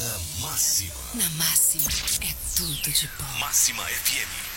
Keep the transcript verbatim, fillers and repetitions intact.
Máxima. Na Máxima é tudo de bom. Máxima F M.